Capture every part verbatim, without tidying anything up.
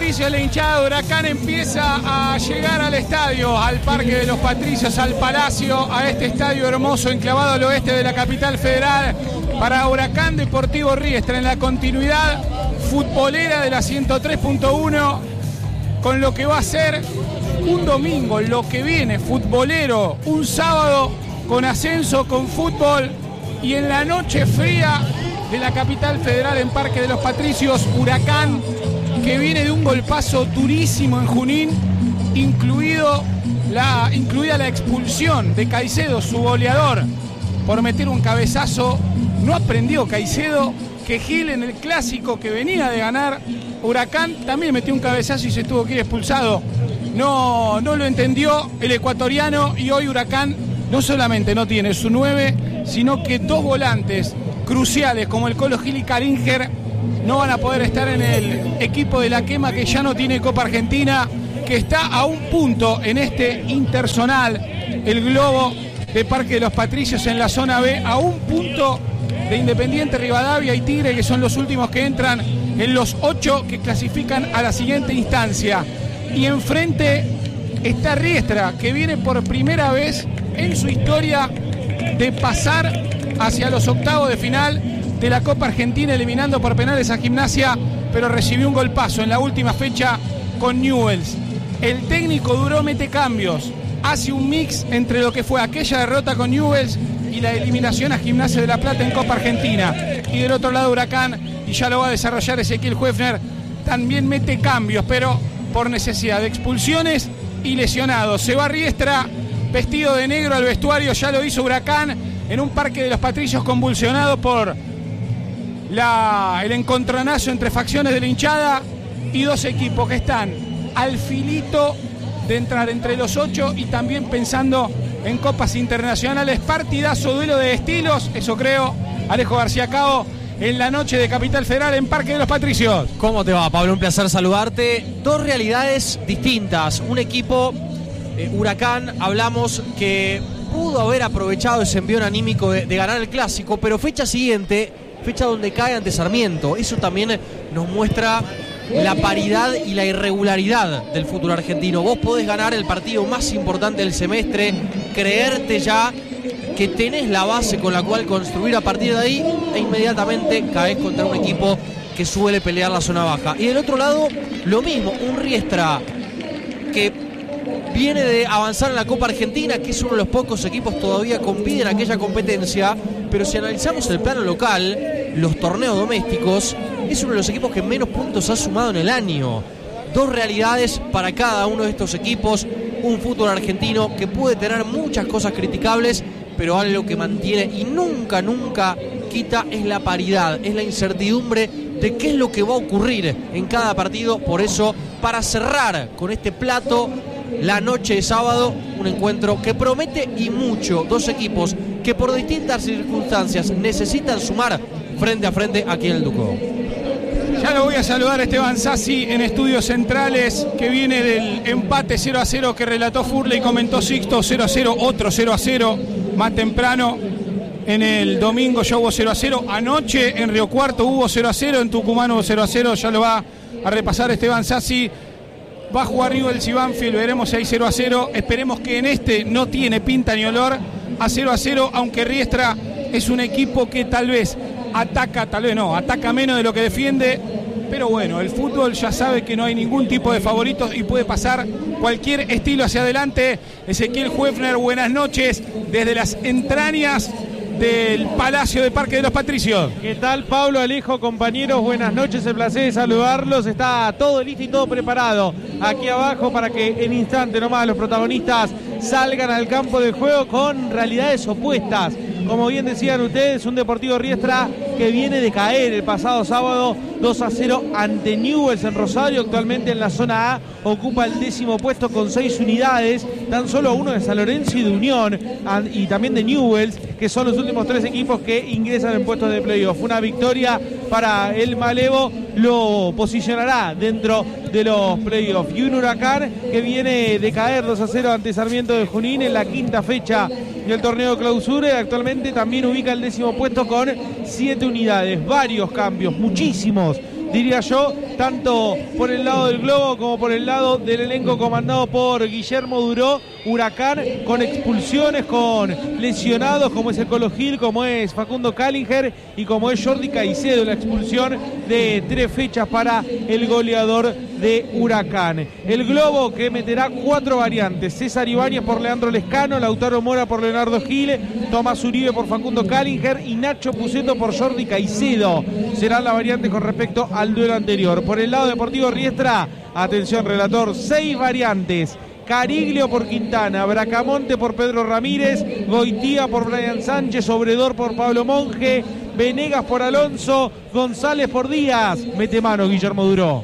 Patricios, la hinchada de Huracán empieza a llegar al estadio, al Parque de los Patricios, al Palacio, a este estadio hermoso enclavado al oeste de la capital federal, para Huracán Deportivo Riestra, en la continuidad futbolera de la ciento tres punto uno, con lo que va a ser un domingo, lo que viene, futbolero, un sábado con ascenso, con fútbol, y en la noche fría de la capital federal en Parque de los Patricios, Huracán, que viene de un golpazo durísimo en Junín, incluido la, incluida la expulsión de Caicedo, su goleador, por meter un cabezazo. No aprendió Caicedo, que Gil en el clásico que venía de ganar Huracán también metió un cabezazo y se tuvo que ir expulsado. No, no lo entendió el ecuatoriano, y hoy Huracán no solamente no tiene su nueve, sino que dos volantes cruciales como el Colo Gil y Caringer no van a poder estar en el equipo de la quema, que ya no tiene Copa Argentina, que está a un punto en este interzonal, el globo de Parque de los Patricios en la zona B, a un punto de Independiente, Rivadavia y Tigre, que son los últimos que entran en los ocho que clasifican a la siguiente instancia. Y enfrente está Riestra, que viene por primera vez en su historia de pasar hacia los octavos de final de la Copa Argentina, eliminando por penales a Gimnasia, pero recibió un golpazo en la última fecha con Newell's. El técnico Duró mete cambios, hace un mix entre lo que fue aquella derrota con Newell's y la eliminación a Gimnasia de La Plata en Copa Argentina. Y del otro lado Huracán, y ya lo va a desarrollar Ezequiel Huefner, también mete cambios, pero por necesidad de expulsiones y lesionados. Se va Riestra vestido de negro al vestuario, ya lo hizo Huracán en un Parque de los Patricios convulsionado por la, el encontronazo entre facciones de la hinchada, y dos equipos que están al filito de entrar entre los ocho y también pensando en copas internacionales. Partidazo, duelo de estilos, eso creo. Alejo García Cao, en la noche de Capital Federal en Parque de los Patricios. ¿Cómo te va, Pablo? Un placer saludarte. Dos realidades distintas. Un equipo, eh, Huracán, hablamos que pudo haber aprovechado ese envión anímico de, de ganar el clásico, pero fecha siguiente, fecha donde cae ante Sarmiento. Eso también nos muestra la paridad y la irregularidad del fútbol argentino. Vos podés ganar el partido más importante del semestre, creerte ya que tenés la base con la cual construir a partir de ahí, e inmediatamente caes contra un equipo que suele pelear la zona baja. Y del otro lado, lo mismo, un Riestra que viene de avanzar en la Copa Argentina, que es uno de los pocos equipos todavía compiten en aquella competencia, pero si analizamos el plano local, los torneos domésticos, es uno de los equipos que menos puntos ha sumado en el año. Dos realidades para cada uno de estos equipos, un fútbol argentino que puede tener muchas cosas criticables, pero algo que mantiene y nunca, nunca quita es la paridad, es la incertidumbre de qué es lo que va a ocurrir en cada partido. Por eso, para cerrar con este plato la noche de sábado, un encuentro que promete y mucho. Dos equipos que por distintas circunstancias necesitan sumar frente a frente aquí en el Ducó. Ya lo voy a saludar a Esteban Sassi en Estudios Centrales, que viene del empate cero a cero que relató Furle y comentó Sixto. Cero a cero, otro cero a cero más temprano. En el domingo ya hubo cero a cero. Anoche en Río Cuarto hubo cero a cero, en Tucumán hubo cero a cero. Ya lo va a repasar Esteban Sassi. Va a jugar Newell's y Banfield, veremos si hay cero a cero. Esperemos que en este no tiene pinta ni olor a cero a cero, aunque Riestra es un equipo que tal vez ataca, tal vez no, ataca menos de lo que defiende. Pero bueno, el fútbol ya sabe que no hay ningún tipo de favoritos y puede pasar cualquier estilo hacia adelante. Ezequiel Huefner, buenas noches desde las entrañas del Palacio de Parque de los Patricios. ¿Qué tal, Pablo, Alejo, compañeros? Buenas noches, el placer de saludarlos. Está todo listo y todo preparado aquí abajo para que en instante nomás los protagonistas salgan al campo de juego con realidades opuestas. Como bien decían ustedes, un Deportivo Riestra que viene de caer el pasado sábado dos a cero ante Newell's en Rosario. Actualmente en la zona A ocupa el décimo puesto con seis unidades, tan solo uno de San Lorenzo y de Unión, y también de Newell's, que son los últimos tres equipos que ingresan en puestos de playoff. Una victoria para el Malevo lo posicionará dentro de los playoffs. Y un Huracán que viene de caer dos a cero ante Sarmiento de Junín en la quinta fecha del torneo Clausura. Actualmente también ubica el décimo puesto con siete unidades. Varios cambios, muchísimos, diría yo, tanto por el lado del globo como por el lado del elenco comandado por Guillermo Duró. Huracán con expulsiones, con lesionados como es el Colo Gil, como es Facundo Callinger y como es Jordi Caicedo. La expulsión de tres fechas para el goleador de Huracán. El globo que meterá cuatro variantes: César Ibáñez por Leandro Lescano, Lautaro Mora por Leonardo Gil, Tomás Uribe por Facundo Callinger y Nacho Puceto por Jordi Caicedo. Será la variante con respecto al duelo anterior. Por el lado Deportivo Riestra, atención relator, seis variantes: Cariglio por Quintana, Bracamonte por Pedro Ramírez, Goitía por Brian Sánchez, Obredor por Pablo Monge, Venegas por Alonso, González por Díaz. Mete mano Guillermo Duró.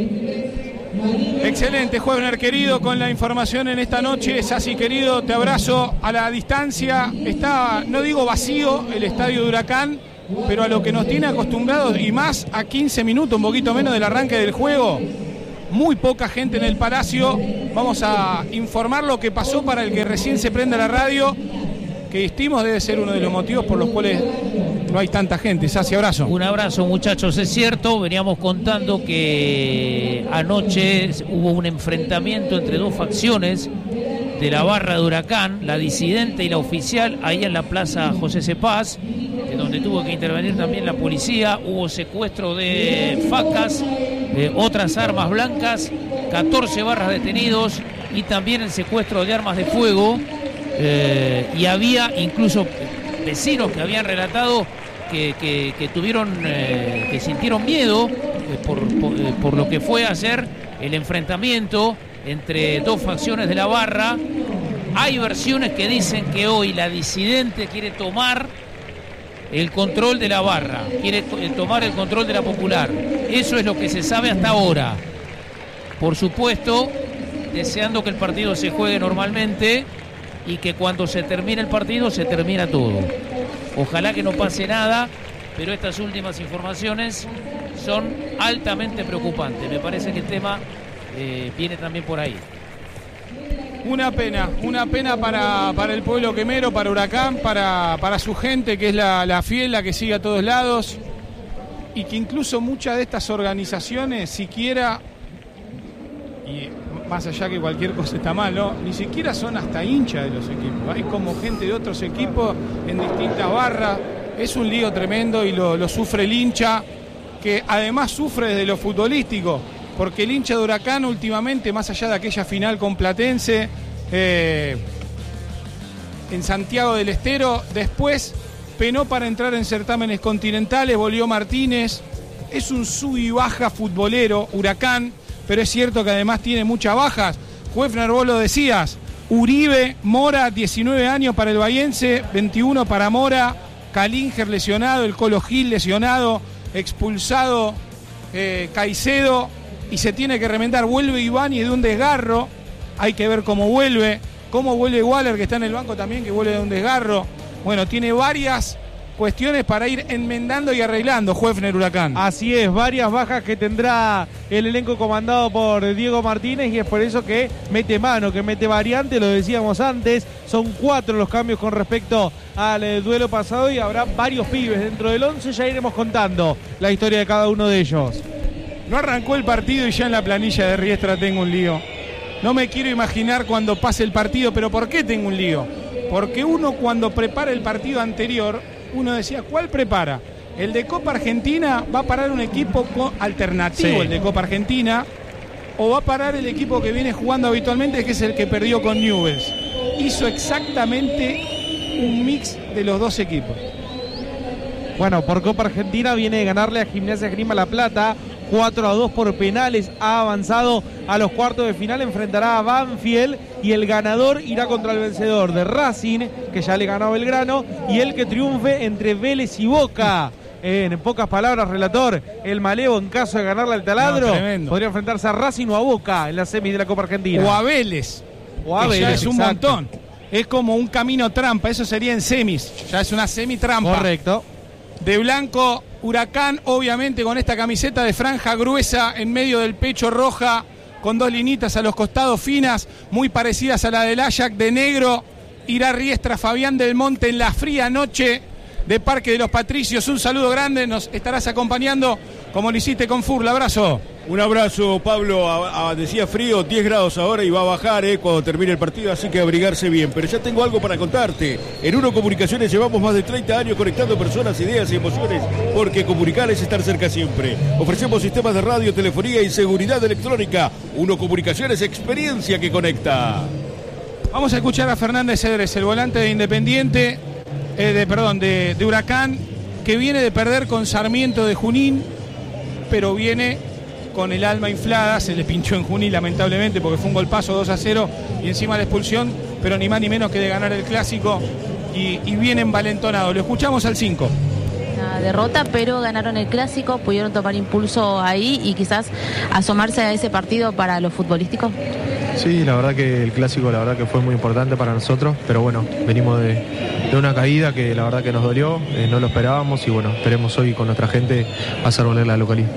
Excelente, Juebner querido, con la información en esta noche. Sassi querido, te abrazo a la distancia. Está, no digo vacío, el estadio de Huracán, pero a lo que nos tiene acostumbrados, y más a quince minutos, un poquito menos del arranque del juego. Muy poca gente en el Palacio. Vamos a informar lo que pasó para el que recién se prenda la radio, que estimo debe ser uno de los motivos por los cuales no hay tanta gente. Sassi, abrazo. Un abrazo, muchachos. Es cierto, veníamos contando que anoche hubo un enfrentamiento entre dos facciones de la barra de Huracán, la disidente y la oficial, ahí en la plaza José Cepaz, donde tuvo que intervenir también la policía. Hubo secuestro de facas, de otras armas blancas, catorce barras detenidos y también el secuestro de armas de fuego. Eh, y había incluso vecinos que habían relatado que, que, que tuvieron, eh, que sintieron miedo eh, por, por, eh, por lo que fue a ser el enfrentamiento entre dos facciones de la barra. Hay versiones que dicen que hoy la disidente quiere tomar el control de la barra, quiere tomar el control de la popular. Eso es lo que se sabe hasta ahora. Por supuesto, deseando que el partido se juegue normalmente y que cuando se termine el partido se termina todo. Ojalá que no pase nada, pero estas últimas informaciones son altamente preocupantes. Me parece que el tema eh, viene también por ahí. Una pena, una pena para, para el pueblo quemero, para Huracán, para, para su gente, que es la, la fiel, la que sigue a todos lados, y que incluso muchas de estas organizaciones siquiera, y más allá que cualquier cosa está mal, ¿no? Ni siquiera son hasta hinchas de los equipos. Hay como gente de otros equipos en distintas barras. Es un lío tremendo y lo, lo sufre el hincha, que además sufre desde lo futbolístico, porque el hincha de Huracán últimamente, más allá de aquella final con Platense eh, en Santiago del Estero, después penó para entrar en certámenes continentales, volvió Martínez. Es un sub y baja futbolero Huracán, pero es cierto que además tiene muchas bajas. Juefner, vos lo decías, Uribe, Mora, diecinueve años para el bahiense, veintiuno para Mora, Callinger lesionado, el Colo Gil lesionado, expulsado eh, Caicedo, y se tiene que remendar. Vuelve Ibáñez de un desgarro, hay que ver cómo vuelve, cómo vuelve Waller, que está en el banco también, que vuelve de un desgarro. Bueno, tiene varias cuestiones para ir enmendando y arreglando Juefner Huracán. Así es, varias bajas que tendrá el elenco comandado por Diego Martínez, y es por eso que mete mano, que mete variante, lo decíamos antes, son cuatro los cambios con respecto al eh, duelo pasado, y habrá varios pibes dentro del once. Ya iremos contando la historia de cada uno de ellos. No arrancó el partido y ya en la planilla de Riestra tengo un lío. No me quiero imaginar cuando pase el partido, pero ¿por qué tengo un lío? Porque uno, cuando prepara el partido anterior, uno decía, ¿cuál prepara? El de Copa Argentina va a parar un equipo alternativo, sí, el de Copa Argentina, o va a parar el equipo que viene jugando habitualmente, que es el que perdió con Newell's. Hizo exactamente un mix de los dos equipos. Bueno, por Copa Argentina viene de ganarle a Gimnasia Esgrima La Plata cuatro a dos por penales, ha avanzado a los cuartos de final, enfrentará a Banfield y el ganador irá contra el vencedor de Racing, que ya le ganó a Belgrano, y el que triunfe entre Vélez y Boca. En pocas palabras, relator, el Malevo, en caso de ganarle al Taladro, no, podría enfrentarse a Racing o a Boca en la semis de la Copa Argentina. O a Vélez. O a Vélez, ya es un exacto. montón. Es como un camino trampa, eso sería en semis. Ya es una semi-trampa. Correcto. De blanco, Huracán, obviamente con esta camiseta de franja gruesa en medio del pecho roja, con dos linitas a los costados finas, muy parecidas a la del Ajax. De negro irá Riestra, Fabián del Monte, en la fría noche de Parque de los Patricios. Un saludo grande, nos estarás acompañando como lo hiciste con Furla. Abrazo. Un abrazo, Pablo. A, a, decía frío, diez grados ahora y va a bajar eh, cuando termine el partido, así que abrigarse bien. Pero ya tengo algo para contarte. En Uno Comunicaciones llevamos más de treinta años conectando personas, ideas y emociones, porque comunicar es estar cerca siempre. Ofrecemos sistemas de radio, telefonía y seguridad electrónica. Uno Comunicaciones, experiencia que conecta. Vamos a escuchar a Fernández Cedrés, el volante de Independiente, eh, de, perdón, de, de Huracán, que viene de perder con Sarmiento de Junín, pero viene con el alma inflada. Se le pinchó en Junín lamentablemente porque fue un golpazo dos a cero y encima la expulsión, pero ni más ni menos que de ganar el clásico y, y viene envalentonado. Lo escuchamos al cinco. Una derrota, pero ganaron el clásico, pudieron tomar impulso ahí y quizás asomarse a ese partido para lo futbolístico. Sí, la verdad que el clásico la verdad que fue muy importante para nosotros, pero bueno, venimos de, de una caída que la verdad que nos dolió, eh, no lo esperábamos y bueno, esperemos hoy con nuestra gente hacer volver la localidad.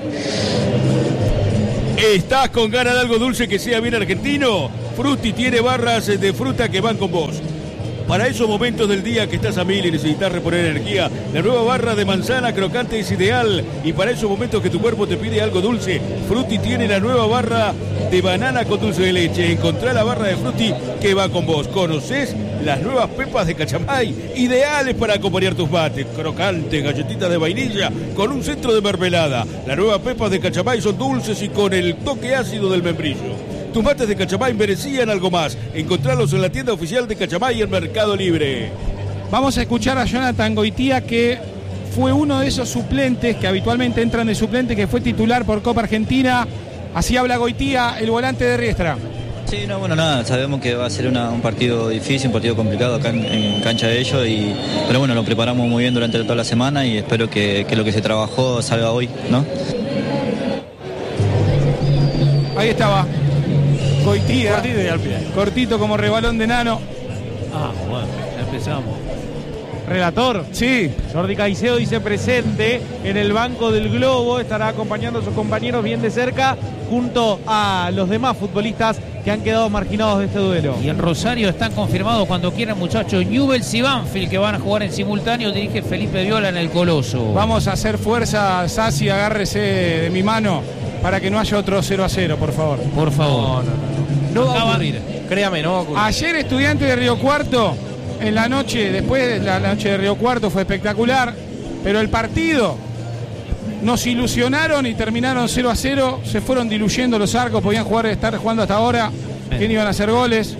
¿Estás con ganas de algo dulce que sea bien argentino? Frutti tiene barras de fruta que van con vos. Para esos momentos del día que estás a mil y necesitas reponer energía, la nueva barra de manzana crocante es ideal. Y para esos momentos que tu cuerpo te pide algo dulce, Frutti tiene la nueva barra de banana con dulce de leche. Encontrá la barra de Frutti que va con vos. ¿Conocés las nuevas pepas de Cachamay? Ideales para acompañar tus mates. Crocantes, galletitas de vainilla con un centro de mermelada. Las nuevas pepas de Cachamay son dulces y con el toque ácido del membrillo. Tus mates de Cachamay merecían algo más. Encontralos en la tienda oficial de Cachamay en Mercado Libre. Vamos a escuchar a Jonathan Goitía, que fue uno de esos suplentes que habitualmente entran de suplente, que fue titular por Copa Argentina. Así habla Goitía, el volante de Riestra. Sí, no, bueno, nada, sabemos que va a ser una, un partido difícil, un partido complicado acá en, en cancha de ellos, y, pero bueno, lo preparamos muy bien durante toda la semana y espero que, que lo que se trabajó salga hoy, ¿no? Ahí estaba Goitía, cortito como rebalón de nano. Ah, bueno, ya empezamos. Relator, sí. Jordi Caicedo dice presente en el banco del Globo, estará acompañando a sus compañeros bien de cerca junto a los demás futbolistas que han quedado marginados de este duelo. Y en Rosario están confirmados cuando quieran, muchachos, Newell's y Banfield, que van a jugar en simultáneo. Dirige Felipe Viola en el Coloso. Vamos a hacer fuerza, Sassi, agárrese de mi mano para que no haya otro cero a cero, por favor. Por favor. No, no, no. No va a ocurrir, créame, no va a ocurrir. Ayer Estudiantes de Río Cuarto, en la noche, después de la noche de Río Cuarto fue espectacular, pero el partido nos ilusionaron y terminaron cero a cero, se fueron diluyendo los arcos, podían jugar, estar jugando hasta ahora, quién iban a hacer goles.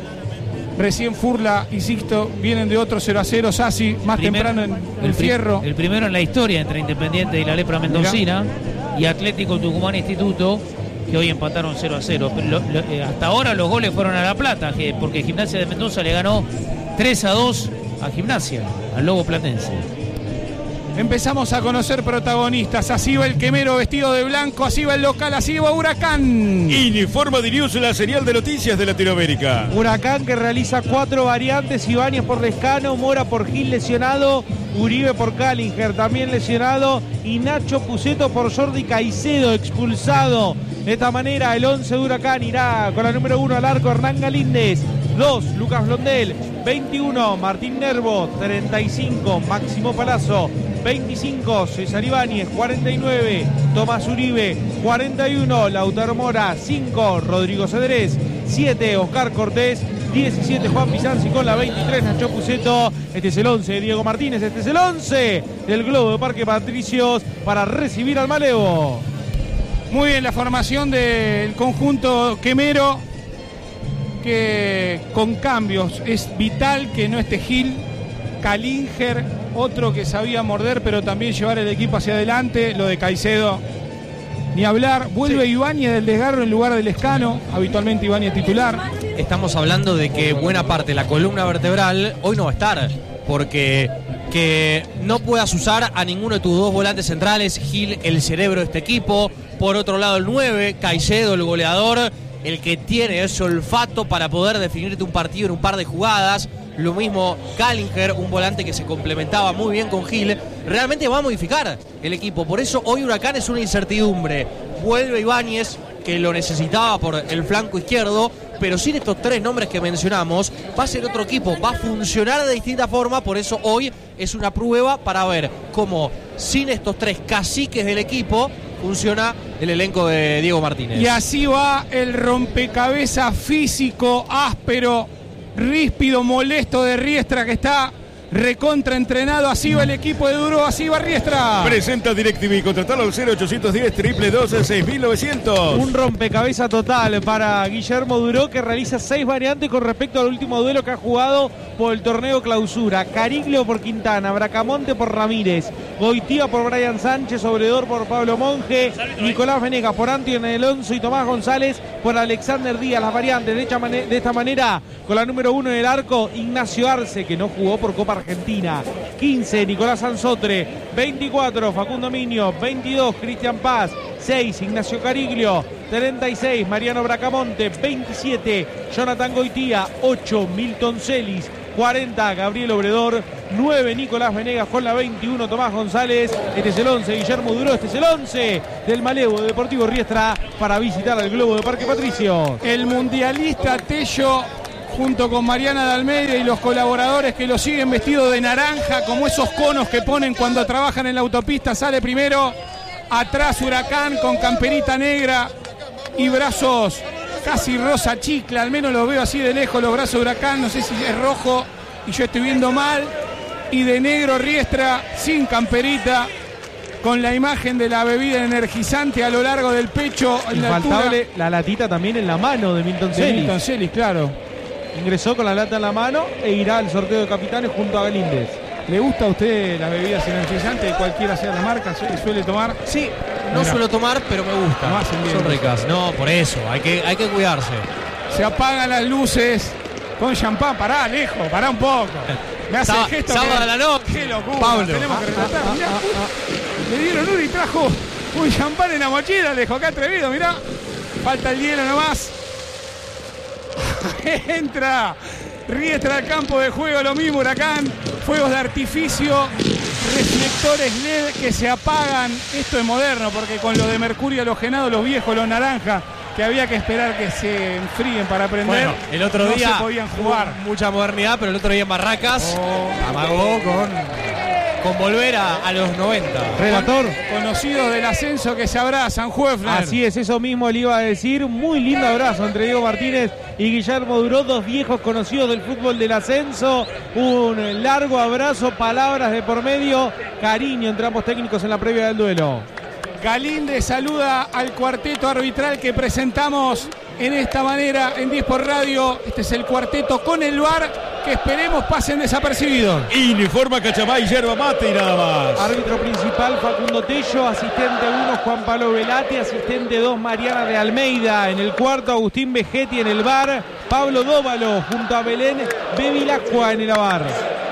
Recién Furla y Sixto vienen de otro cero a cero, Sassi, más Primer, temprano en el, el Fierro. El primero en la historia entre Independiente y la Lepra Mendocina. Mirá. Y Atlético Tucumán Instituto, que hoy empataron cero a cero. Lo, lo, eh, hasta ahora los goles fueron a La Plata, que, porque Gimnasia de Mendoza le ganó tres a dos a Gimnasia, al Lobo Platense. Empezamos a conocer protagonistas. Así va el quemero vestido de blanco, así va el local, así va Huracán. Informa de News, la señal de noticias de Latinoamérica. Huracán que realiza cuatro variantes: Ibáñez por Lescano, Mora por Gil lesionado, Uribe por Callinger también lesionado y Nacho Puceto por Jordi Caicedo expulsado. De esta manera el once de Huracán irá con la número uno al arco Hernán Galíndez, dos Lucas Blondel, veintiuno Martín Nervo, treinta y cinco Máximo Palazzo, veinticinco César Ibáñez, cuarenta y nueve Tomás Uribe, cuarenta y uno Lautaro Mora, cinco Rodrigo Cedrés, siete Oscar Cortés, diecisiete Juan Bizanzi con la veintitrés Nacho Puceto. Este es el once de Diego Martínez, este es el once del Globo de Parque Patricios para recibir al Malevo. Muy bien la formación del conjunto quemero, que con cambios es vital que no esté Gil, Callinger, otro que sabía morder pero también llevar el equipo hacia adelante. Lo de Caicedo ni hablar. Vuelve sí. Ibáñez del desgarro en lugar del Lescano, habitualmente Ibáñez titular. Estamos hablando de que buena parte de la columna vertebral hoy no va a estar, porque que no puedas usar a ninguno de tus dos volantes centrales, Gil, el cerebro de este equipo, por otro lado el nueve, Caicedo, el goleador, el que tiene ese olfato para poder definirte un partido en un par de jugadas. Lo mismo Callinger, un volante que se complementaba muy bien con Gil. Realmente va a modificar el equipo, por eso hoy Huracán es una incertidumbre. Vuelve Ibáñez, que lo necesitaba por el flanco izquierdo, pero sin estos tres nombres que mencionamos va a ser otro equipo, va a funcionar de distinta forma. Por eso hoy es una prueba para ver cómo sin estos tres caciques del equipo funciona el elenco de Diego Martínez. Y así va el rompecabezas físico, áspero, ríspido, molesto de Riestra, que está recontraentrenado. Así va el equipo de Duro, así va Riestra. Presenta DirecTV, contratalo al cero ochocientos diez, triple doce, seis mil novecientos. Un rompecabezas total para Guillermo Duró, que realiza seis variantes con respecto al último duelo que ha jugado por el torneo Clausura. Cariglio por Quintana, Bracamonte por Ramírez, Goitía por Brian Sánchez, Obredor por Pablo Monge, Nicolás Venegas por Antonio Alonso y Tomás González por Alexander Díaz. Las variantes de, de esta manera, con la número uno en el arco, Ignacio Arce, que no jugó por Copa Argentina. quince, Nicolás Anzotre. veinticuatro, Facundo Miño. veintidós, Cristian Paz. seis, Ignacio Cariglio. treinta y seis, Mariano Bracamonte. veintisiete, Jonathan Goitía. ocho, Milton Celis. cuarenta, Gabriel Obredor. nueve, Nicolás Venegas con la veintiuno, Tomás González. Este es el once, Guillermo Duró. Este es el once del Malevo Deportivo Riestra para visitar el Globo de Parque Patricio. El mundialista Tello, junto con Mariana de Almeida y los colaboradores que lo siguen, vestido de naranja, como esos conos que ponen cuando trabajan en la autopista, sale primero. Atrás Huracán con camperita negra y brazos casi rosa chicla, al menos los veo así de lejos los brazos de Huracán, no sé si es rojo y yo estoy viendo mal. Y de negro Riestra, sin camperita, con la imagen de la bebida energizante a lo largo del pecho. Infaltable la, la latita también en la mano de Milton Celis. De Milton Celis, claro. Ingresó con la lata en la mano e irá al sorteo de capitanes junto a Galíndez. ¿Le gusta a usted las bebidas energizantes, cualquiera sea la marca, suele tomar? Sí, no Mira. suelo tomar, pero me gusta. No hacen bien. Son ricas. No, por eso, hay que, hay que cuidarse. Se apagan las luces con champán. Pará, lejos, pará un poco. Me hace Sá, el gesto. Sábado que... de la noche. Qué locura. Pablo. Tenemos que relatar. Ah, Mirá, ah, ah, le dieron uno y trajo un champán en la mochila. Le dijo, qué atrevido, mirá. Falta el hielo nomás. Entra Riestra al campo de juego, lo mismo Huracán. Fuegos de artificio, reflectores L E D que se apagan. Esto es moderno, porque con lo de mercurio halogenado, los viejos, los naranjas, que había que esperar que se enfríen para prender. Bueno, el otro no día se podían jugar. Mucha modernidad, pero el otro día en Barracas oh, amagó con, con volver a, a los noventa. Relator. Con, conocidos del ascenso que se abrazan, Huefner. Así es, eso mismo le iba a decir. Muy lindo abrazo entre Diego Martínez y Guillermo Duró, dos viejos conocidos del fútbol del ascenso. Un largo abrazo, palabras de por medio, cariño entre ambos técnicos en la previa del duelo. Galíndez saluda al cuarteto arbitral que presentamos en esta manera en diez por Radio. Este es el cuarteto con el V A R, que esperemos pasen desapercibidos. Uniforma Cachamay, yerba mate y nada más. Árbitro principal Facundo Tello, asistente uno Juan Pablo Velati, asistente dos Mariana de Almeida. En el cuarto Agustín Vegetti, en el V A R Pablo Dóvalo junto a Belén Bevilacqua en el V A R.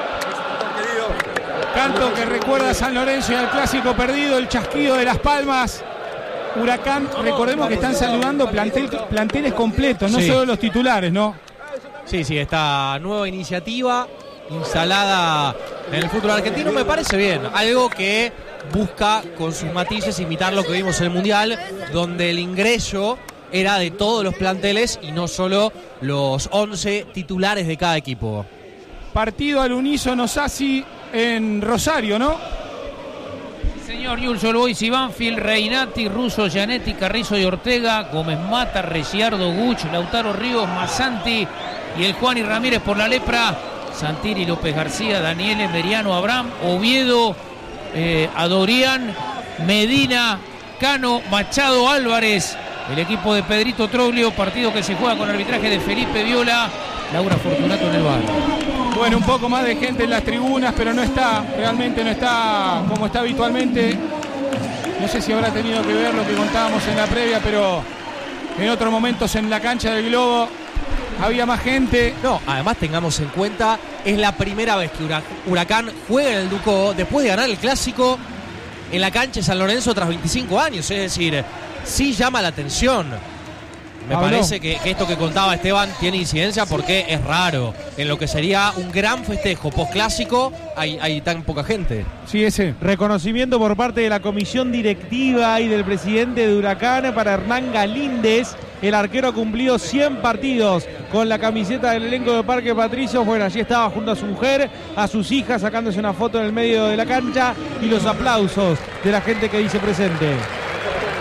Canto que recuerda a San Lorenzo y al clásico perdido, el chasquido de Las Palmas. Huracán, recordemos que están saludando plantel, planteles completos, no sí. solo los titulares, ¿no? Sí, sí, esta nueva iniciativa instalada en el fútbol argentino me parece bien. Algo que busca con sus matices imitar lo que vimos en el Mundial, donde el ingreso era de todos los planteles y no solo los once titulares de cada equipo. Partido al unísono Sassi en Rosario, ¿no? Señor Newell's Old Boys y Banfield, Reinati, Russo, Gianetti, Carrizo y Ortega, Gómez Mata, Reciardo, Guch, Lautaro Ríos, Masanti y el Juan y Ramírez por la lepra, Santiri, López García, Daniel, Meriano, Abraham, Oviedo, eh, Adorián, Medina, Cano, Machado, Álvarez, el equipo de Pedrito Troglio, partido que se juega con arbitraje de Felipe Viola, Laura Fortunato en el bar. Bueno, un poco más de gente en las tribunas, pero no está, realmente no está como está habitualmente. No sé si habrá tenido que ver lo que contábamos en la previa, pero en otros momentos en la cancha del Globo había más gente. No, además tengamos en cuenta, es la primera vez que Huracán juega en el Ducó después de ganar el clásico en la cancha de San Lorenzo tras veinticinco años, es decir, sí llama la atención. Me Pablo. parece que, que esto que contaba Esteban tiene incidencia porque es raro. En lo que sería un gran festejo postclásico hay, hay tan poca gente. Sí, ese. Reconocimiento por parte de la comisión directiva y del presidente de Huracán para Hernán Galíndez. El arquero ha cumplido cien partidos con la camiseta del elenco de Parque Patricios. Bueno, allí estaba junto a su mujer, a sus hijas, sacándose una foto en el medio de la cancha y los aplausos de la gente que dice presente.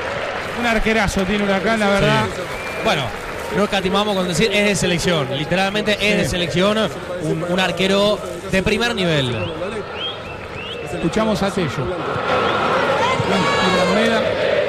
Un arquerazo tiene Huracán, la verdad. Sí. Bueno, no escatimamos con decir es de selección. Literalmente es sí. de selección. Un, un arquero de primer nivel. Escuchamos a Tello. La moneda.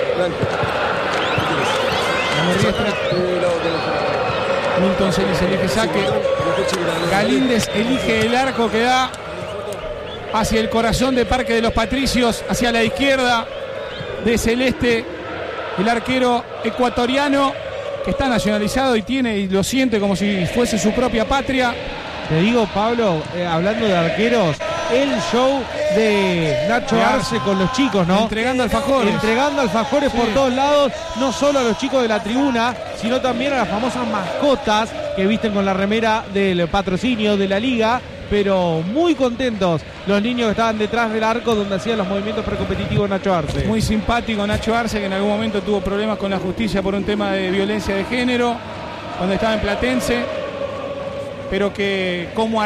Milton Celis elige saque. Galíndez elige el arco que da hacia el corazón de Parque de los Patricios, hacia la izquierda de Celeste. El arquero ecuatoriano que está nacionalizado y tiene y lo siente como si fuese su propia patria. Te digo, Pablo, eh, hablando de arqueros, el show de Nacho Arce con los chicos, ¿no? Entregando alfajores. Entregando alfajores sí. por todos lados, no solo a los chicos de la tribuna, sino también a las famosas mascotas que visten con la remera del patrocinio de la liga, pero muy contentos los niños que estaban detrás del arco donde hacían los movimientos precompetitivos Nacho Arce. Muy simpático Nacho Arce, que en algún momento tuvo problemas con la justicia por un tema de violencia de género, cuando estaba en Platense, pero que como